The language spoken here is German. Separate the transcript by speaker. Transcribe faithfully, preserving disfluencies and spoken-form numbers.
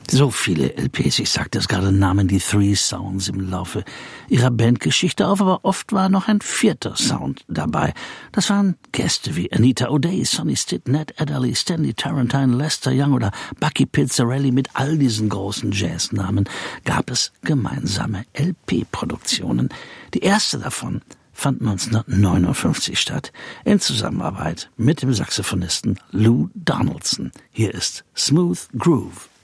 Speaker 1: So viele L Ps, ich sagte es gerade, nahmen die Three Sounds im Laufe ihrer Bandgeschichte auf, aber oft war noch ein vierter Sound dabei. Das waren Gäste wie Anita O'Day, Sonny Stitt, Ned Adderley, Stanley Tarantine, Lester Young oder Bucky Pizzarelli. Mit all diesen großen Jazznamen gab es gemeinsame L P-Produktionen. Die erste davon fand neunzehnhundertneunundfünfzig statt, in Zusammenarbeit mit dem Saxophonisten Lou Donaldson. Hier ist Smooth Groove.